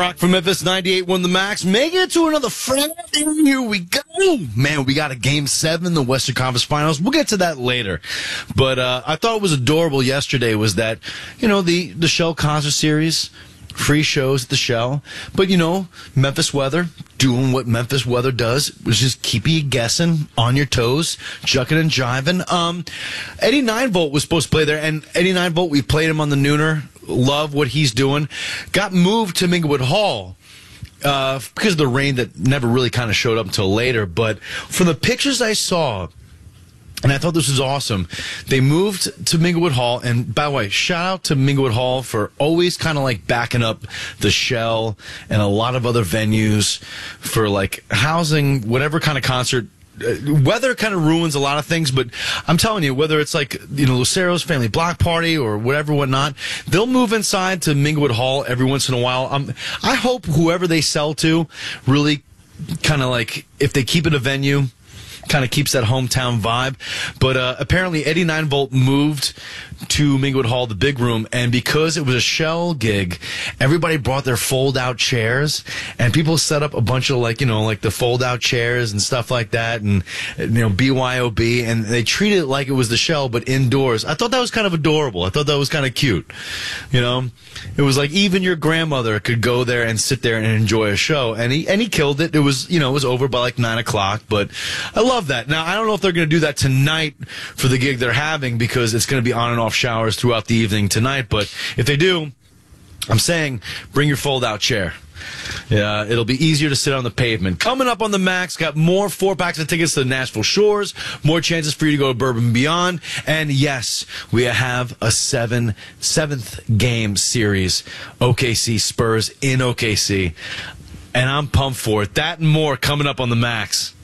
Rock from Memphis 98 won the Max. Make it to another Friday. Here we go. Man, we got a Game 7 in the Western Conference Finals. We'll get to that later. But I thought it was adorable yesterday was that, the Shell Concert Series, free shows at the Shell. But, Memphis Weather doing what Memphis Weather does, which is keep you guessing, on your toes, jucking and jiving. Eddie 9-Volt was supposed to play there, and Eddie 9-Volt, we played him on the Nooner. Love what he's doing. Got moved to Minglewood Hall because of the rain that never really kind of showed up until later. But from the pictures I saw, and I thought this was awesome, they moved to Minglewood Hall. And by the way, shout out to Minglewood Hall for always kind of like backing up the Shell and a lot of other venues for like housing whatever kind of concert. Weather kind of ruins a lot of things, but I'm telling you, whether it's like, Lucero's Family Block Party or whatnot, they'll move inside to Minglewood Hall every once in a while. I hope whoever they sell to really kind of like, if they keep it a venue, kind of keeps that hometown vibe. But apparently Eddie 9-Volt moved to Minglewood Hall, the big room, and because it was a Shell gig, everybody brought their fold-out chairs, and people set up a bunch of like the fold-out chairs and stuff like that, and BYOB, and they treated it like it was the Shell, but indoors. I thought that was kind of adorable. I thought that was kind of cute. It was like even your grandmother could go there and sit there and enjoy a show, and he killed it. It was it was over by like 9 o'clock, but I love that. Now I don't know if they're going to do that tonight for the gig they're having because it's going to be on and off showers throughout the evening tonight, but if they do, I'm saying bring your fold-out chair. Yeah, it'll be easier to sit on the pavement. Coming up on the Max, got more 4-packs of tickets to the Nashville Shores, more chances for you to go to Bourbon Beyond, and yes, we have a seventh game series, OKC Spurs in OKC, and I'm pumped for it. That and more coming up on the Max.